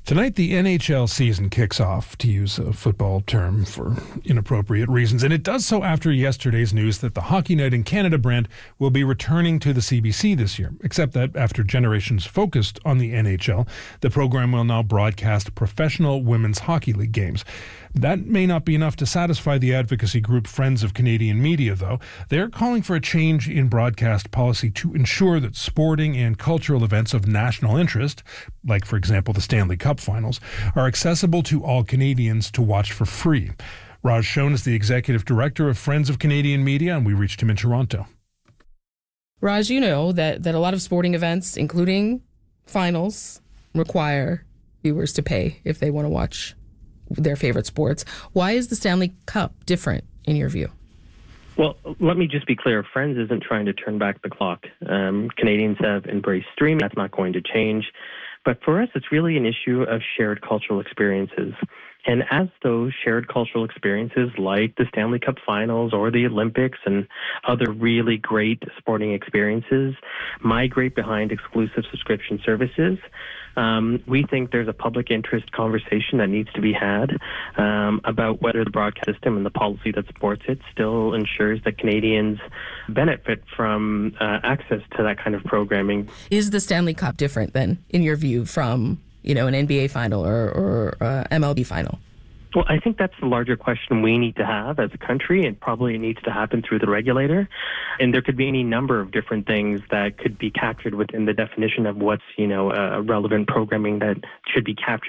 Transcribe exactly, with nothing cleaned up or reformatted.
Tonight, the N H L season kicks off, to use a football term for inappropriate reasons, and it does so after yesterday's news that the Hockey Night in Canada brand will be returning to the C B C this year, except that after generations focused on the N H L, the program will now broadcast professional women's hockey league games. That may not be enough to satisfy the advocacy group Friends of Canadian Media, though. They're calling for a change in broadcast policy to ensure that sporting and cultural events of national interest, like, for example, the Stanley Cup Finals, are accessible to all Canadians to watch for free. Raj Shone is the executive director of Friends of Canadian Media, and we reached him in Toronto. Raj, you know that, that a lot of sporting events, including finals, require viewers to pay if they want to watch their favorite sports. Why is the Stanley Cup different in your view? Well, let me just be clear. Friends isn't trying to turn back the clock. Um, Canadians have embraced streaming. That's not going to change. But for us, it's really an issue of shared cultural experiences. And as those shared cultural experiences like the Stanley Cup Finals or the Olympics and other really great sporting experiences migrate behind exclusive subscription services, um, we think there's a public interest conversation that needs to be had um, about whether the broadcast system and the policy that supports it still ensures that Canadians benefit from uh, access to that kind of programming. Is the Stanley Cup different then, in your view, from you know, an N B A final or, or uh, M L B final? Well, I think that's the larger question we need to have as a country, and probably it needs to happen through the regulator. And there could be any number of different things that could be captured within the definition of what's, you know, uh, relevant programming that should be captured